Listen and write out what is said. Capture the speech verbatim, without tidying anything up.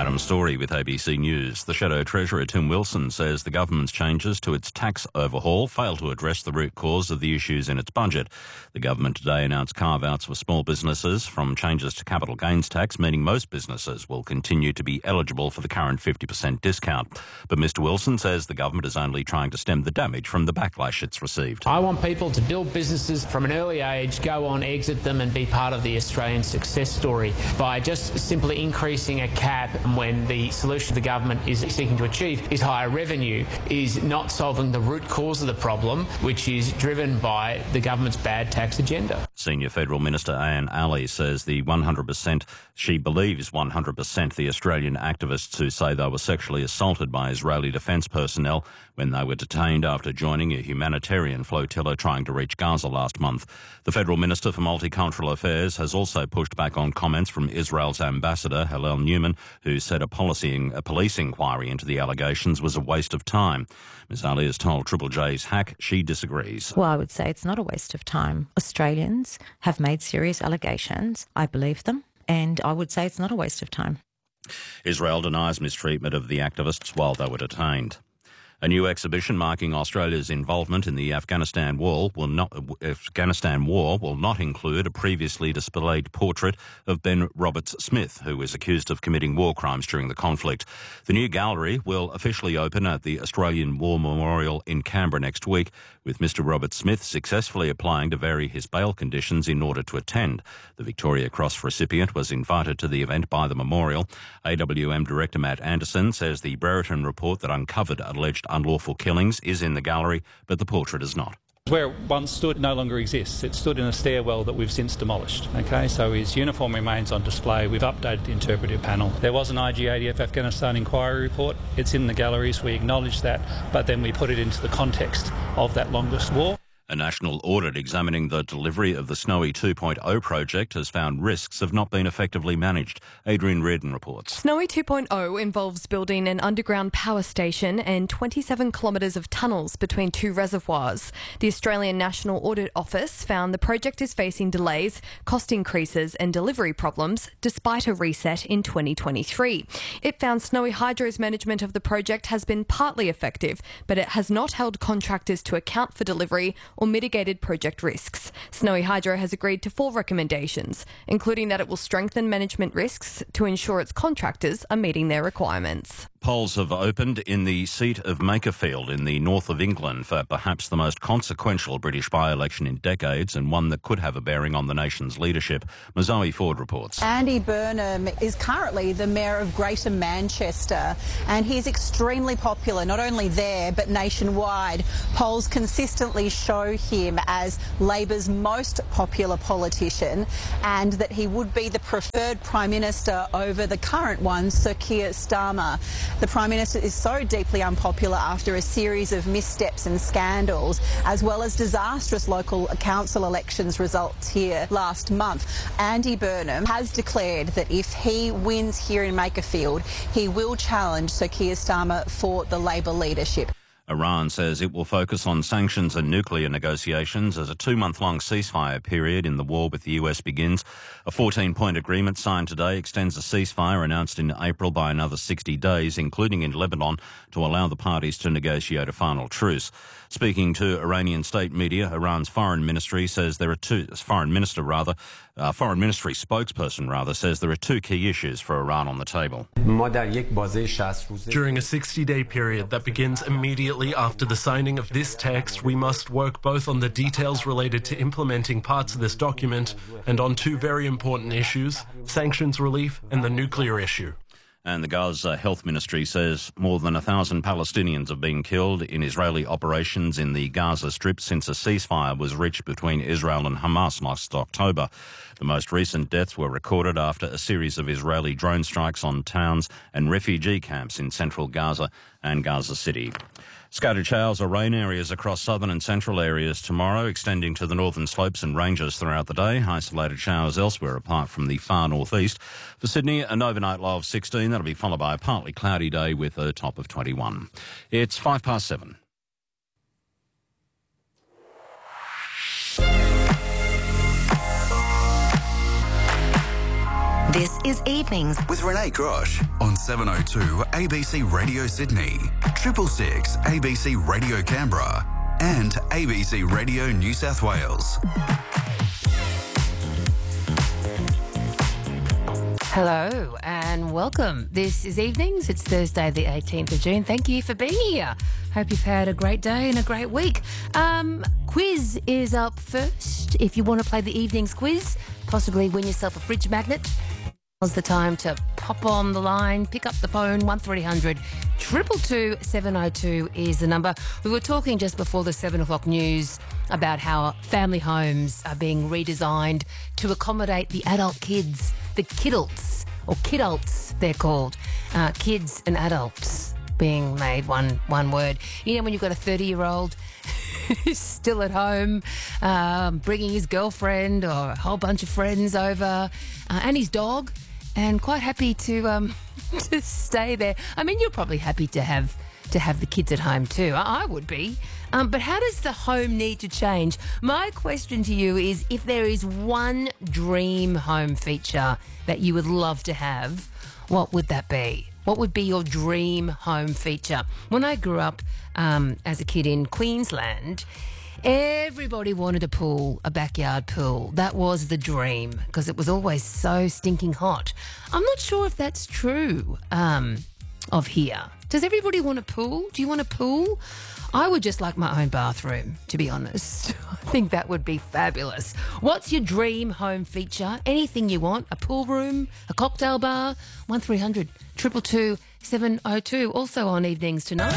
Adam Story with A B C News. The Shadow Treasurer Tim Wilson says the government's changes to its tax overhaul fail to address the root cause of the issues in its budget. The government today announced carve-outs for small businesses from changes to capital gains tax, meaning most businesses will continue to be eligible for the current fifty percent discount. But Mr Wilson says the government is only trying to stem the damage from the backlash it's received. I want people to build businesses from an early age, go on, exit them and be part of the Australian success story by just simply increasing a cap when the solution the government is seeking to achieve is higher revenue, is not solving the root cause of the problem, which is driven by the government's bad tax agenda. Senior Federal Minister Anne Ali says the one hundred percent, she believes one hundred percent the Australian activists who say they were sexually assaulted by Israeli defence personnel when they were detained after joining a humanitarian flotilla trying to reach Gaza last month. The Federal Minister for Multicultural Affairs has also pushed back on comments from Israel's ambassador, Hillel Newman, who said a, policy, a police inquiry into the allegations was a waste of time. Miz Ali has told Triple J's Hack she disagrees. Well, I would say it's not a waste of time. Australians have made serious allegations. I believe them, and I would say it's not a waste of time. Israel denies mistreatment of the activists while they were detained. A new exhibition marking Australia's involvement in the Afghanistan war will not Afghanistan war will not include a previously displayed portrait of Ben Roberts-Smith, who is accused of committing war crimes during the conflict. The new gallery will officially open at the Australian War Memorial in Canberra next week, with Mr Roberts-Smith successfully applying to vary his bail conditions in order to attend. The Victoria Cross recipient was invited to the event by the memorial. A W M Director Matt Anderson says the Brereton report that uncovered alleged unlawful killings is in the gallery, but the portrait is not. Where it once stood no longer exists. It stood in a stairwell that we've since demolished. Okay, so his uniform remains on display. We've updated the interpretive panel. There was an I G A D F Afghanistan inquiry report. It's in the galleries. We acknowledge that, but then we put it into the context of that longest war. A national audit examining the delivery of the Snowy two point oh project has found risks have not been effectively managed. Adrian Reardon reports. Snowy two point oh involves building an underground power station and twenty-seven kilometres of tunnels between two reservoirs. The Australian National Audit Office found the project is facing delays, cost increases and delivery problems despite a reset in twenty twenty-three. It found Snowy Hydro's management of the project has been partly effective, but it has not held contractors to account for delivery or mitigated project risks. Snowy Hydro has agreed to four recommendations, including that it will strengthen management risks to ensure its contractors are meeting their requirements. Polls have opened in the seat of Makerfield in the north of England for perhaps the most consequential British by-election in decades and one that could have a bearing on the nation's leadership. Mazoe Ford reports. Andy Burnham is currently the Mayor of Greater Manchester and he's extremely popular not only there but nationwide. Polls consistently show him as Labor's most popular politician and that he would be the preferred Prime Minister over the current one, Sir Keir Starmer. The Prime Minister is so deeply unpopular after a series of missteps and scandals, as well as disastrous local council elections results here last month. Andy Burnham has declared that if he wins here in Makerfield, he will challenge Sir Keir Starmer for the Labor leadership. Iran says it will focus on sanctions and nuclear negotiations as a two-month-long ceasefire period in the war with the U S begins. A fourteen-point agreement signed today extends a ceasefire announced in April by another sixty days, including in Lebanon, to allow the parties to negotiate a final truce. Speaking to Iranian state media, Iran's foreign ministry says there are two, foreign minister rather, uh, foreign ministry spokesperson rather, says there are two key issues for Iran on the table. During a sixty-day period that begins immediately after the signing of this text, we must work both on the details related to implementing parts of this document and on two very important issues, sanctions relief and the nuclear issue. And the Gaza Health Ministry says more than a thousand Palestinians have been killed in Israeli operations in the Gaza Strip since a ceasefire was reached between Israel and Hamas last October. The most recent deaths were recorded after a series of Israeli drone strikes on towns and refugee camps in central Gaza and Gaza City. Scattered showers or rain areas across southern and central areas tomorrow, extending to the northern slopes and ranges throughout the day. Isolated showers elsewhere apart from the far northeast. For Sydney, an overnight low of sixteen. That'll be followed by a partly cloudy day with a top of twenty-one. It's five past seven. This is Evenings with Renee Grosh on seven oh two A B C Radio Sydney, triple six A B C Radio Canberra and A B C Radio New South Wales. Hello and welcome. This is Evenings. It's Thursday the eighteenth of June. Thank you for being here. Hope you've had a great day and a great week. Um, quiz is up first. If you want to play the Evenings quiz, possibly win yourself a fridge magnet, now's the time to pop on the line, pick up the phone. One three hundred two two two seven oh two is the number. We were talking just before the seven o'clock news about how family homes are being redesigned to accommodate the adult kids, the kidults, or kidults they're called, uh, kids and adults being made one one word. You know, when you've got a thirty-year-old who's still at home, um, bringing his girlfriend or a whole bunch of friends over, uh, and his dog, and quite happy to um, to stay there. I mean, you're probably happy to have to have the kids at home too. I, I would be. Um, but how does the home need to change? My question to you is, if there is one dream home feature that you would love to have, what would that be? What would be your dream home feature? When I grew up um, as a kid in Queensland, everybody wanted a pool, a backyard pool. That was the dream because it was always so stinking hot. I'm not sure if that's true um, of here. Does everybody want a pool? Do you want a pool? I would just like my own bathroom, to be honest. I think that would be fabulous. What's your dream home feature? Anything you want. A pool room, a cocktail bar. one three hundred two two two seven oh two. Also on Evenings tonight.